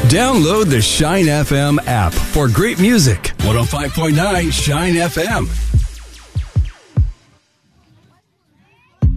Download the Shine FM app for great music. 105.9 Shine FM.